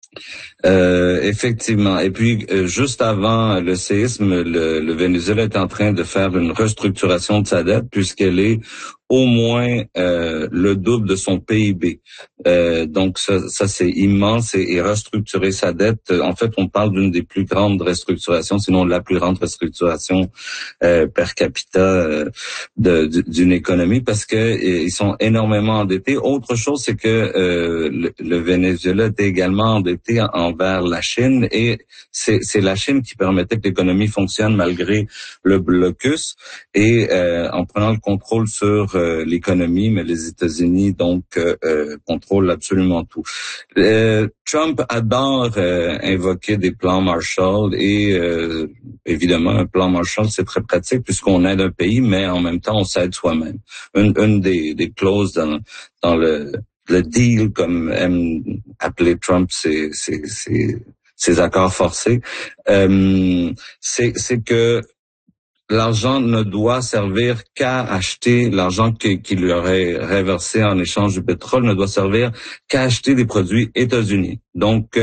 Effectivement. Et puis, juste avant le séisme, le Venezuela est en train de faire une restructuration de sa dette puisqu'elle est au moins le double de son PIB. Donc ça c'est immense et restructurer sa dette. En fait, on parle d'une des plus grandes restructurations, sinon la plus grande restructuration per capita d'une économie parce que ils sont énormément endettés. Autre chose, c'est que le Venezuela est également endetté envers la Chine et c'est la Chine qui permettait que l'économie fonctionne malgré le blocus et en prenant le contrôle sur l'économie, mais les États-Unis donc contrôlent absolument tout. Trump adore invoquer des plans Marshall et évidemment un plan Marshall c'est très pratique puisqu'on aide un pays, mais en même temps on s'aide soi-même. Une des clauses dans le deal, comme aime appeler Trump, ces accords forcés, c'est que l'argent ne doit servir qu'à acheter l'argent qu'il lui aurait reversé en échange du pétrole ne doit servir qu'à acheter des produits États-Unis. Donc,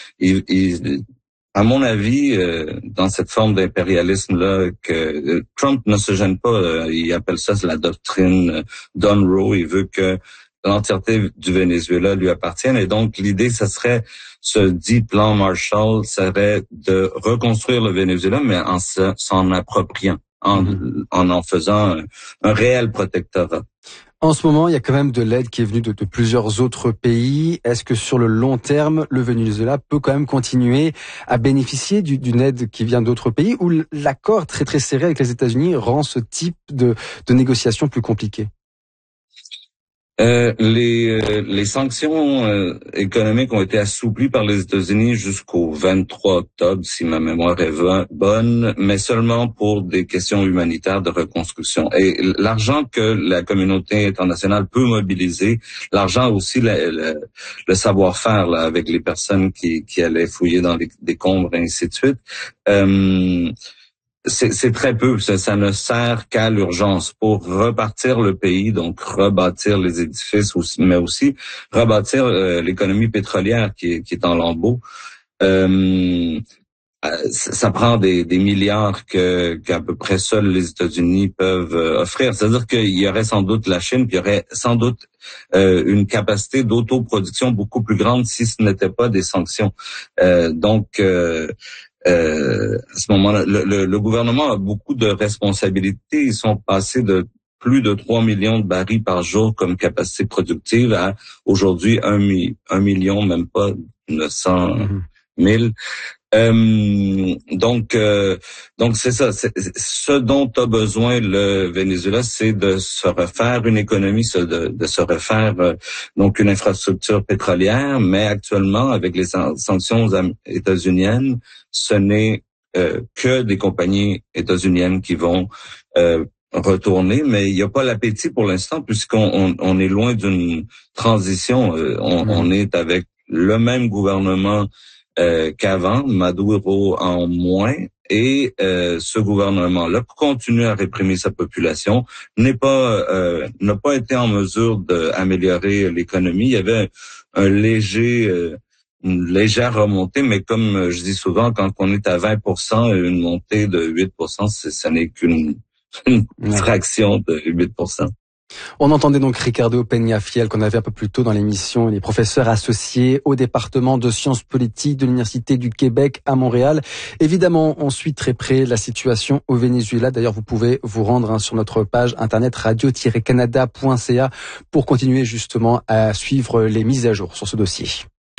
à mon avis, dans cette forme d'impérialisme-là, que Trump ne se gêne pas, il appelle ça la doctrine d'Unroe, il veut que l'entièreté du Venezuela lui appartienne. Et donc, l'idée, ça serait, ce dit plan Marshall, serait de reconstruire le Venezuela, mais en s'en appropriant, en faisant un réel protectorat. En ce moment, il y a quand même de l'aide qui est venue de plusieurs autres pays. Est-ce que sur le long terme, le Venezuela peut quand même continuer à bénéficier d'une aide qui vient d'autres pays ou l'accord très très serré avec les États-Unis rend ce type de négociation plus compliqué? Les sanctions économiques ont été assouplies par les États-Unis jusqu'au 23 octobre, si ma mémoire est bonne, mais seulement pour des questions humanitaires de reconstruction. Et l'argent que la communauté internationale peut mobiliser, l'argent aussi, le savoir-faire là, avec les personnes qui allaient fouiller dans les décombres et ainsi de suite, c'est très peu, ça ne sert qu'à l'urgence pour repartir le pays, donc rebâtir les édifices, mais aussi rebâtir l'économie pétrolière qui est en lambeaux. Ça prend des milliards qu'à peu près seuls les États-Unis peuvent offrir. C'est-à-dire qu'il y aurait sans doute la Chine, puis il y aurait sans doute une capacité d'autoproduction beaucoup plus grande si ce n'était pas des sanctions. Donc à ce moment-là, le gouvernement a beaucoup de responsabilités. Ils sont passés de plus de 3 millions de barils par jour comme capacité productive à aujourd'hui 1 million, même pas 900 000. Donc c'est ça. Ce dont a besoin le Venezuela, c'est de se refaire une économie, de se refaire donc une infrastructure pétrolière. Mais actuellement, avec les sanctions états-uniennes, ce n'est que des compagnies états-uniennes qui vont retourner, mais il n'y a pas l'appétit pour l'instant puisqu'on est loin d'une transition. On est avec le même gouvernement qu'avant, Maduro en moins, et ce gouvernement-là continue à réprimer sa population, n'a pas été en mesure d'améliorer l'économie. Il y avait une légère remontée, mais comme je dis souvent, quand on est à 20%, une montée de 8%, ça n'est qu'une fraction de 8%. On entendait donc Ricardo Peñafiel qu'on avait un peu plus tôt dans l'émission, il est professeur associé au département de sciences politiques de l'Université du Québec à Montréal. Évidemment, on suit très près la situation au Venezuela. D'ailleurs, vous pouvez vous rendre sur notre page internet radio-canada.ca pour continuer justement à suivre les mises à jour sur ce dossier.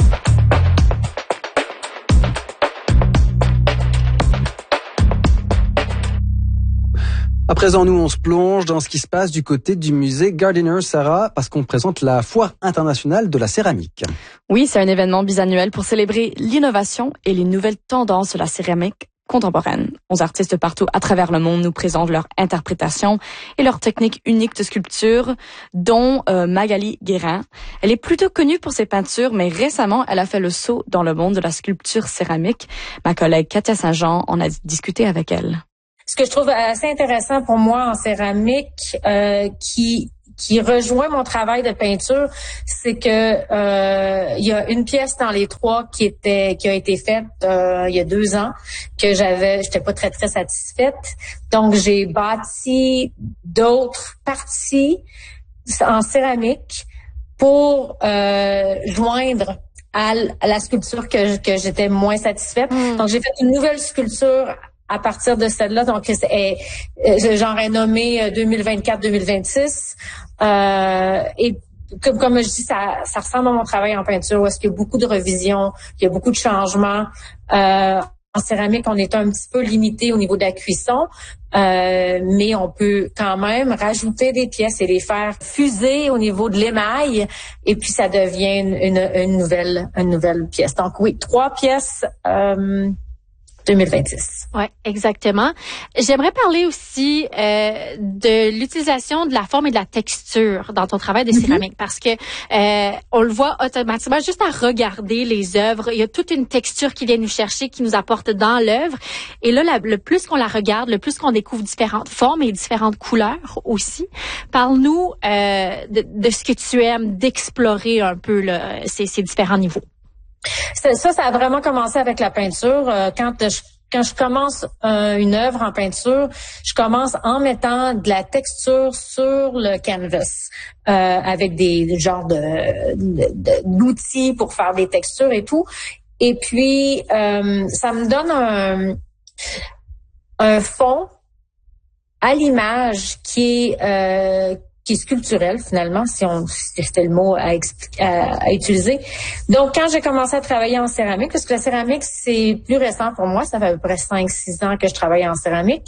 À présent, nous, on se plonge dans ce qui se passe du côté du musée Gardiner, Sarah, parce qu'on présente la Foire internationale de la céramique. Oui, c'est un événement bisannuel pour célébrer l'innovation et les nouvelles tendances de la céramique contemporaine. 11 artistes partout à travers le monde nous présentent leur interprétation et leur technique unique de sculpture, dont Magali Guérin. Elle est plutôt connue pour ses peintures, mais récemment, elle a fait le saut dans le monde de la sculpture céramique. Ma collègue Katia Saint-Jean en a discuté avec elle. Ce que je trouve assez intéressant pour moi en céramique, qui qui rejoint mon travail de peinture, c'est que il y a une pièce dans les 3 qui a été faite il y a 2 ans que j'étais pas très très satisfaite. Donc j'ai bâti d'autres parties en céramique pour joindre à la sculpture que j'étais moins satisfaite. Donc j'ai fait une nouvelle sculpture à partir de celle-là. Donc j'en ai nommé 2024-2026. Et comme je dis, ça ressemble à mon travail en peinture, où est-ce qu'il y a beaucoup de revisions, il y a beaucoup de changements. En céramique, on est un petit peu limité au niveau de la cuisson, mais on peut quand même rajouter des pièces et les faire fuser au niveau de l'émail, et puis ça devient une nouvelle pièce. Donc oui, 3 pièces 2026. Ouais, exactement. J'aimerais parler aussi de l'utilisation de la forme et de la texture dans ton travail de céramique, parce que on le voit automatiquement juste à regarder les œuvres. Il y a toute une texture qui vient nous chercher, qui nous apporte dans l'œuvre. Et là, le plus qu'on la regarde, le plus qu'on découvre différentes formes et différentes couleurs aussi. Parle-nous de ce que tu aimes, d'explorer un peu là, ces différents niveaux. Ça a vraiment commencé avec la peinture. Quand je commence une œuvre en peinture, je commence en mettant de la texture sur le canvas avec des genres d'outils pour faire des textures et tout. Et puis, ça me donne un fond à l'image qui est sculpturel finalement, si c'était le mot à utiliser. Donc, quand j'ai commencé à travailler en céramique, parce que la céramique, c'est plus récent pour moi, ça fait à peu près 5-6 ans que je travaille en céramique,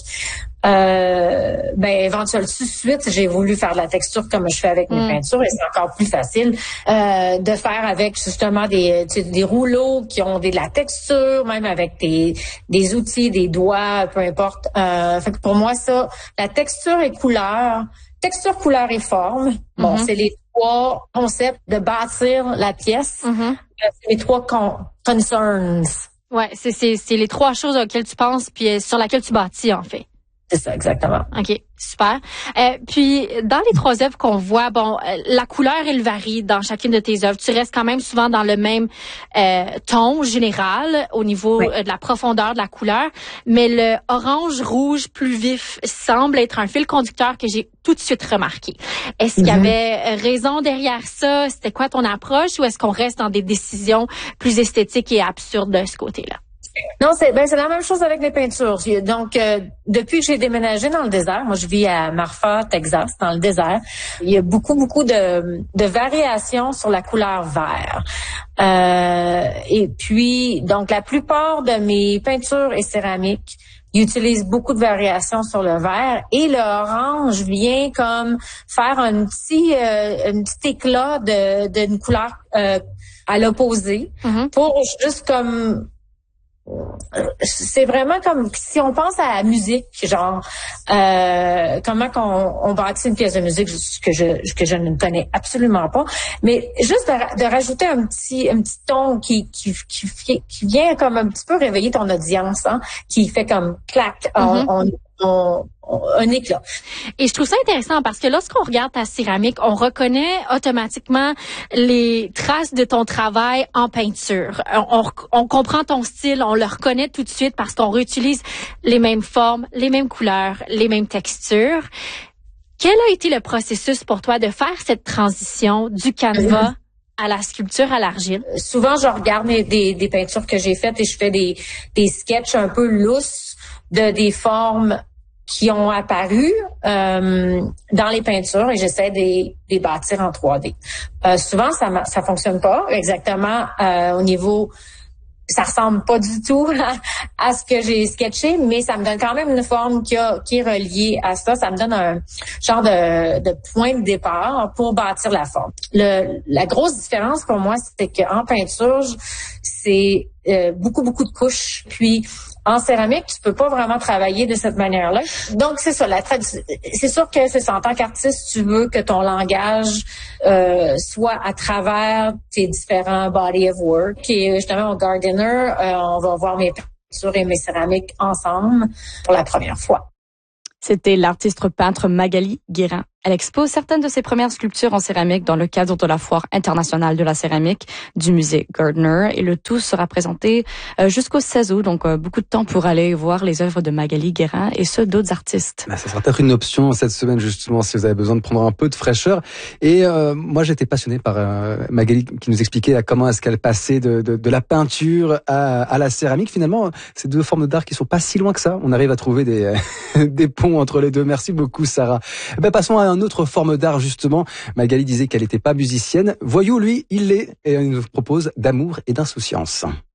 éventuellement, tout de suite, j'ai voulu faire de la texture comme je fais avec mes peintures, et c'est encore plus facile de faire avec justement des rouleaux qui ont de la texture, même avec des outils, des doigts, peu importe. Fait que pour moi, ça, la texture et couleur, couleur et forme. Bon, c'est les 3 concepts de bâtir la pièce. C'est les 3 concerns. Ouais, c'est les 3 choses auxquelles tu penses puis sur laquelle tu bâtis en fait. C'est ça, exactement. OK, super. Puis, dans les 3 œuvres qu'on voit, la couleur, elle varie dans chacune de tes œuvres. Tu restes quand même souvent dans le même ton général au niveau de la profondeur de la couleur, mais le orange-rouge plus vif semble être un fil conducteur que j'ai tout de suite remarqué. Est-ce qu'il y avait raison derrière ça? C'était quoi ton approche, ou est-ce qu'on reste dans des décisions plus esthétiques et absurdes de ce côté-là? Non, c'est la même chose avec les peintures. Donc, depuis que j'ai déménagé dans le désert, moi je vis à Marfa, Texas, dans le désert, il y a beaucoup de variations sur la couleur vert. Et puis, donc la plupart de mes peintures et céramiques, ils utilisent beaucoup de variations sur le vert, et le orange vient comme faire un petit éclat d'une couleur à l'opposé, pour juste comme c'est vraiment comme si on pense à la musique, genre comment qu'on bâtit une pièce de musique que je ne connais absolument pas, mais juste de rajouter un petit ton qui vient comme un petit peu réveiller ton audience, hein, qui fait comme clac, un éclat. Et je trouve ça intéressant parce que lorsqu'on regarde ta céramique, on reconnaît automatiquement les traces de ton travail en peinture. On comprend ton style, on le reconnaît tout de suite parce qu'on réutilise les mêmes formes, les mêmes couleurs, les mêmes textures. Quel a été le processus pour toi de faire cette transition du canevas à la sculpture à l'argile? Souvent, je regarde des peintures que j'ai faites et je fais des sketchs un peu lousses de des formes qui ont apparu dans les peintures, et j'essaie de les bâtir en 3D. Souvent, ça fonctionne pas exactement au niveau... Ça ressemble pas du tout à ce que j'ai sketché, mais ça me donne quand même une forme qui est reliée à ça. Ça me donne un genre de point de départ pour bâtir la forme. La grosse différence pour moi, c'est qu'en peinture, c'est beaucoup de couches. Puis en céramique, tu peux pas vraiment travailler de cette manière-là. Donc c'est ça. C'est sûr que c'est ça. En tant qu'artiste, tu veux que ton langage soit à travers tes différents body of work. Et justement au Gardiner, on va voir mes peintures et mes céramiques ensemble pour la première fois. C'était l'artiste peintre Magali Guérin. Elle expose certaines de ses premières sculptures en céramique dans le cadre de la Foire internationale de la céramique du musée Gardner. Et le tout sera présenté jusqu'au 16 août, donc beaucoup de temps pour aller voir les œuvres de Magali Guérin et ceux d'autres artistes. Ça sera peut-être une option cette semaine justement si vous avez besoin de prendre un peu de fraîcheur. Et moi j'étais passionné par Magali qui nous expliquait comment est-ce qu'elle passait de la peinture à la céramique. Finalement, ces deux formes d'art qui sont pas si loin que ça. On arrive à trouver des ponts entre les deux. Merci beaucoup Sarah. Passons à une autre forme d'art justement. Magali disait qu'elle n'était pas musicienne. Voyou, lui, il l'est et il nous propose d'amour et d'insouciance.